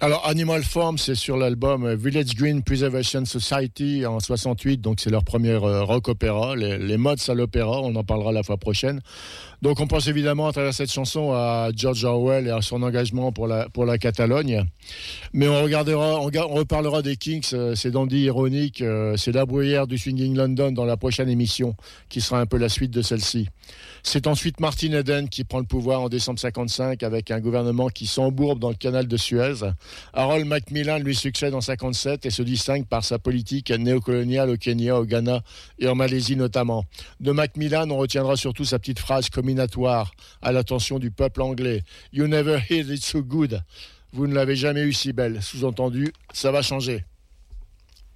Alors, Animal Farm, c'est sur l'album Village Green Preservation Society en 68, donc c'est leur premier rock opéra, les mods à l'opéra, on en parlera la fois prochaine. Donc on pense évidemment à travers cette chanson à George Orwell et à son engagement pour la Catalogne. Mais on reparlera des Kinks, c'est dandy ironique, c'est la bruyère du Swinging London dans la prochaine émission, qui sera un peu la suite de celle-ci. C'est ensuite Martin Eden qui prend le pouvoir en décembre 55 avec un gouvernement qui s'embourbe dans le canal de Suez. Harold Macmillan lui succède en 57 et se distingue par sa politique néocoloniale au Kenya, au Ghana et en Malaisie notamment. De Macmillan, on retiendra surtout sa petite phrase comminatoire à l'attention du peuple anglais. « You never heard it so good ». Vous ne l'avez jamais eu si belle. Sous-entendu, ça va changer.